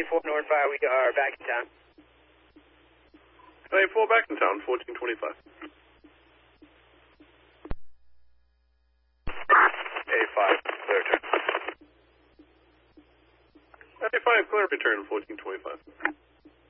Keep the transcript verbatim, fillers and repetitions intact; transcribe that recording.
eight four North five, we are back in town. eight four back in town, fourteen twenty-five. A five, clear return. A five, clear return, fourteen twenty-five.